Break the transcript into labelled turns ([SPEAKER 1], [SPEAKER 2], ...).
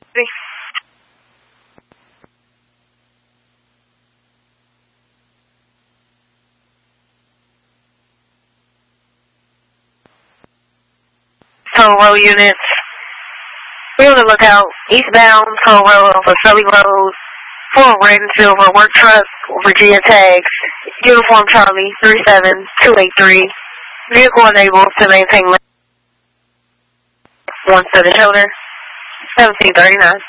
[SPEAKER 1] Toll Road units. Be on the lookout. Eastbound Toll Road for Sully Road. For red and silver work truck, Virginia tags. Uniform Charlie 37283. Vehicle unable to maintain one to the shoulder. 1739.